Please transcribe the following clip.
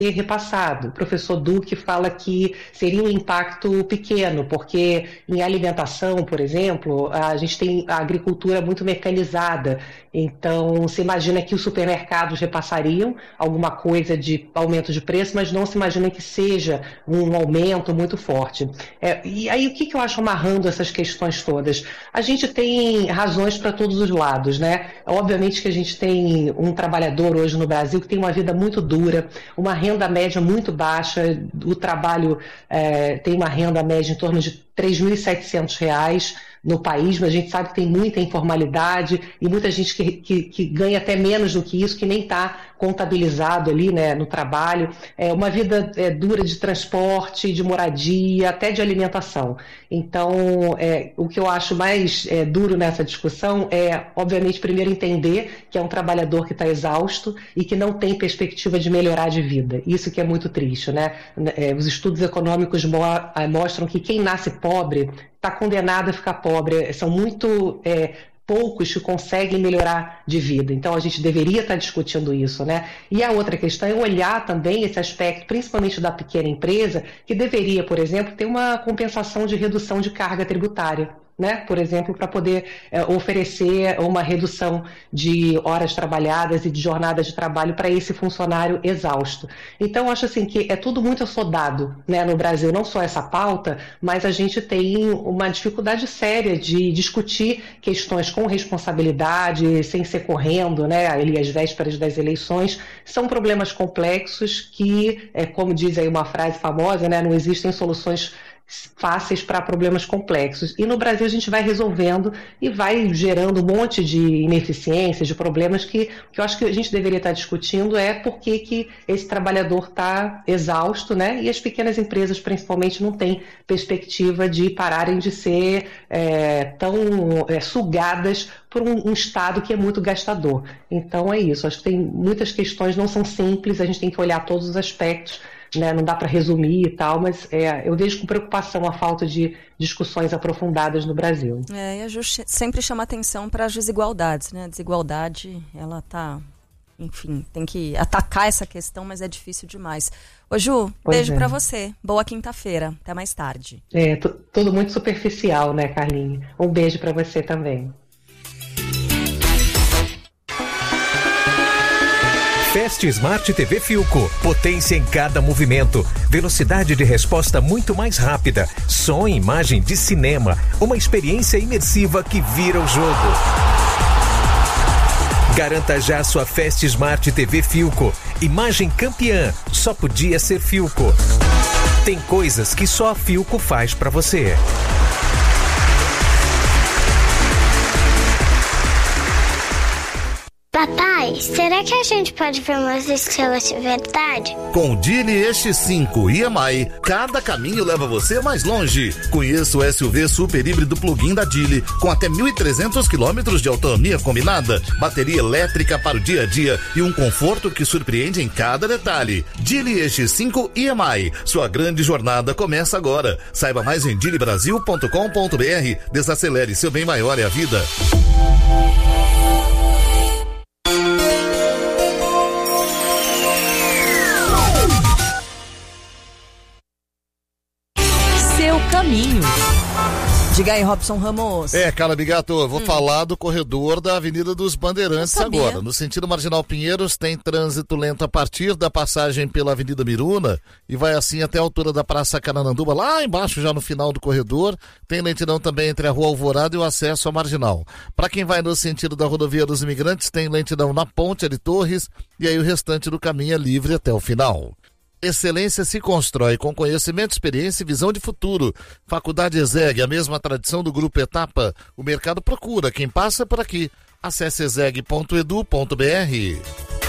repassado. O professor Duque fala que seria um impacto pequeno, porque em alimentação, por exemplo, a gente tem a agricultura muito mecanizada, então se imagina que os supermercados repassariam alguma coisa de aumento de preço, mas não se imagina que seja um aumento muito forte. E aí o que eu acho amarrando essas questões todas? A gente tem razões para todos os lados, né? Obviamente que a gente tem um trabalhador hoje no Brasil que tem uma vida muito dura, uma renda média muito baixa, o trabalho tem uma renda média em torno de R$ 3.700 no país, mas a gente sabe que tem muita informalidade e muita gente que ganha até menos do que isso, que nem está contabilizado ali, né, no trabalho. Uma vida dura de transporte, de moradia, até de alimentação. Então, o que eu acho mais duro nessa discussão é, obviamente, primeiro entender que é um trabalhador que está exausto e que não tem perspectiva de melhorar de vida. Isso que é muito triste, né? Os estudos econômicos mostram que quem nasce pobre está condenado a ficar pobre. São muito poucos que conseguem melhorar de vida. Então, a gente deveria estar discutindo isso, né? E a outra questão é olhar também esse aspecto, principalmente da pequena empresa, que deveria, por exemplo, ter uma compensação de redução de carga tributária, né? Por exemplo, para poder oferecer uma redução de horas trabalhadas e de jornada de trabalho para esse funcionário exausto. Então, acho assim que é tudo muito assodado, né, no Brasil, não só essa pauta, mas a gente tem uma dificuldade séria de discutir questões com responsabilidade, sem ser correndo, né, ali às vésperas das eleições. São problemas complexos que, como diz aí uma frase famosa, né, não existem soluções fáceis para problemas complexos. E no Brasil a gente vai resolvendo e vai gerando um monte de ineficiências, de problemas que eu acho que a gente deveria estar discutindo por que esse trabalhador está exausto, né? E as pequenas empresas, principalmente, não têm perspectiva de pararem de ser tão sugadas por um Estado que é muito gastador. Então é isso. Acho que tem muitas questões, não são simples, a gente tem que olhar todos os aspectos, né? Não dá para resumir e tal, mas eu vejo com preocupação a falta de discussões aprofundadas no Brasil. E a Ju sempre chama atenção para as desigualdades, né? A desigualdade, ela está, enfim, tem que atacar essa questão, mas é difícil demais. Ô Ju, beijo para você. Boa quinta-feira. Até mais tarde. Tudo muito superficial, né, Carlinhos? Um beijo para você também. Fast Smart TV Philco. Potência em cada movimento. Velocidade de resposta muito mais rápida. Som e imagem de cinema. Uma experiência imersiva que vira o jogo. Garanta já sua Fast Smart TV Philco. Imagem campeã. Só podia ser Philco. Tem coisas que só a Philco faz pra você. Papai, será que a gente pode ver umas estrelas de verdade? Com o Geely X5 EMI, cada caminho leva você mais longe. Conheça o SUV super híbrido plug-in da Geely, com até 1.300 km de autonomia combinada, bateria elétrica para o dia a dia e um conforto que surpreende em cada detalhe. Geely X5 EMI, sua grande jornada começa agora. Saiba mais em geelybrasil.com.br. Desacelere, seu bem maior é a vida. Caminho. Diga aí, Robson Ramos. Carla Bigato, vou falar do corredor da Avenida dos Bandeirantes agora. No sentido Marginal Pinheiros, tem trânsito lento a partir da passagem pela Avenida Miruna e vai assim até a altura da Praça Carananduba, lá embaixo já no final do corredor. Tem lentidão também entre a Rua Alvorada e o acesso à Marginal. Para quem vai no sentido da Rodovia dos Imigrantes, tem lentidão na Ponte de Torres e aí o restante do caminho é livre até o final. Excelência se constrói com conhecimento, experiência e visão de futuro. Faculdade ESEG, a mesma tradição do Grupo Etapa. O mercado procura quem passa por aqui. Acesse exeg.edu.br.